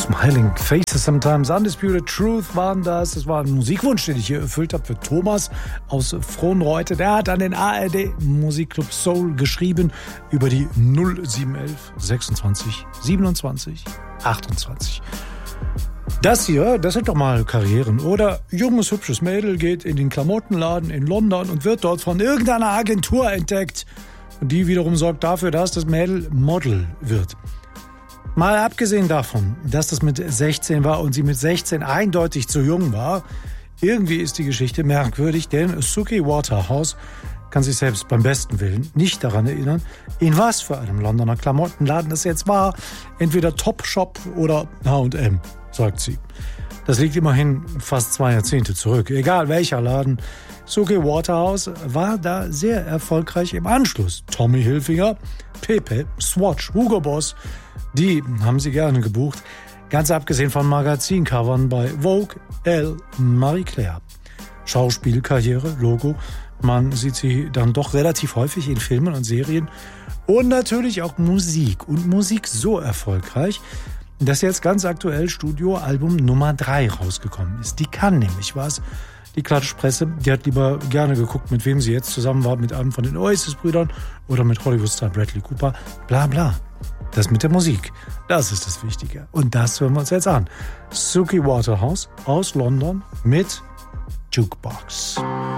Smiling Faces Sometimes, Undisputed Truth waren das. Das war ein Musikwunsch, den ich hier erfüllt habe für Thomas aus Frohnreute. Der hat an den ARD Musikclub Soul geschrieben über die 0711 26 27 28. Das hier, das sind doch mal Karrieren. Oder junges, hübsches Mädel geht in den Klamottenladen in London und wird dort von irgendeiner Agentur entdeckt. Und die wiederum sorgt dafür, dass das Mädel Model wird. Mal abgesehen davon, dass das mit 16 war und sie mit 16 eindeutig zu jung war, irgendwie ist die Geschichte merkwürdig, denn Suki Waterhouse kann sich selbst beim besten Willen nicht daran erinnern, in was für einem Londoner Klamottenladen das jetzt war. Entweder Topshop oder H&M, sagt sie. Das liegt immerhin fast 2 Jahrzehnte zurück. Egal welcher Laden, Suki Waterhouse war da sehr erfolgreich im Anschluss. Tommy Hilfiger, Pepe, Swatch, Hugo Boss, die haben sie gerne gebucht. Ganz abgesehen von Magazincovern bei Vogue, Elle, Marie Claire. Schauspielkarriere, Logo. Man sieht sie dann doch relativ häufig in Filmen und Serien. Und natürlich auch Musik. Und Musik so erfolgreich, dass jetzt ganz aktuell Studioalbum Nummer 3 rausgekommen ist. Die kann nämlich was. Die Klatschpresse, die hat lieber gerne geguckt, mit wem sie jetzt zusammen war, mit einem von den Oasis-Brüdern oder mit Hollywood-Star Bradley Cooper. Bla bla. Das mit der Musik, das ist das Wichtige. Und das hören wir uns jetzt an. Suki Waterhouse aus London mit Jukebox.